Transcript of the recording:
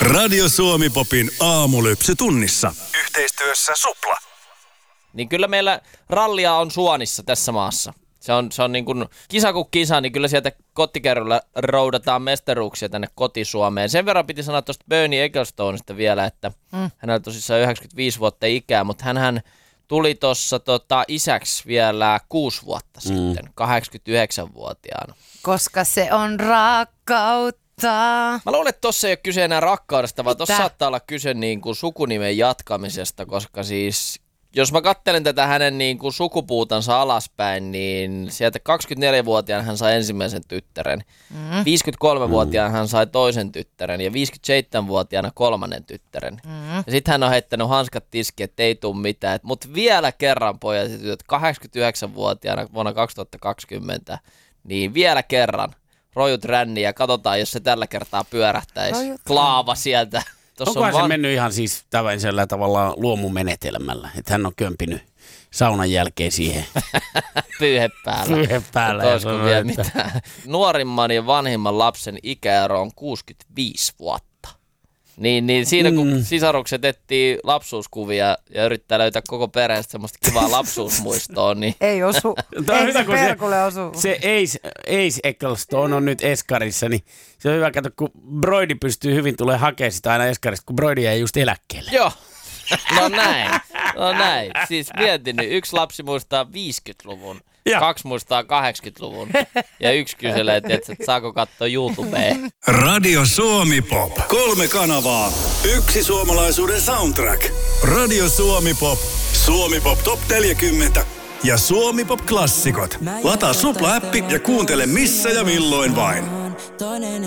Radio Suomi Popin aamulypsy tunnissa. Yhteistyössä Supla. Niin kyllä meillä rallia on suonissa tässä maassa. Se on niin kuin kisa kuin kisa, niin kyllä sieltä kotikerrolla roudataan mestaruuksia tänne kotisuomeen. Sen verran piti sanoa tuosta Bernie Ecclestonesta vielä, että hänellä on tosissaan 95 vuotta ikää, mutta hänhän tuli tuossa isäksi vielä 6 vuotta sitten, 89-vuotiaana. Koska se on rakkautta. Mä luulen, että tossa ei ole kyse enää rakkaudesta, vaan tossa saattaa olla kyse niin kuin sukunimen jatkamisesta, koska siis jos mä katselen tätä hänen niin kuin sukupuutansa alaspäin, niin sieltä 24-vuotiaan hän sai ensimmäisen tyttären, 53-vuotiaan hän sai toisen tyttären ja 57-vuotiaana kolmannen tyttären. Ja sitten hän on heittänyt hanskat tiskiin, että ei tule mitään. Mutta vielä kerran pojat ja tytöt, 89-vuotiaana vuonna 2020, niin vielä kerran rojut ränniin ja katsotaan, jos se tällä kertaa pyörähtäisi. Klaava sieltä. Onkohan se mennyt ihan siis tällaisella tavalla luomumenetelmällä, että hän on kömpinyt saunan jälkeen siihen pyyhe päällä. Olisiko vielä mitään? Nuorimman ja vanhimman lapsen ikäero on 65 vuotta. Niin siinä kun sisarukset etsii lapsuuskuvia ja yrittää löytää koko perheestä semmoista kivaa lapsuusmuistoa, niin ei osu. Ei se perkulle osu. Se Ace Ecclestone on nyt eskarissa, niin se on hyvä katsoa, kun Broidi pystyy hyvin tulemaan hakemaan sitä aina eskarista, kun Broidi jäi just eläkkeelle. Joo. No näin. Siis mietin, niin yksi lapsi muistaa 50-luvun, 2 muistaa 80-luvun ja yksi kyselee, että saako katsoa YouTubeen. Radio Suomi Pop. 3 kanavaa. 1 suomalaisuuden soundtrack. Radio Suomi Pop. Suomi Pop Top 40 ja Suomi Pop Klassikot. Lataa Supla-appi ja kuuntele missä ja milloin vain.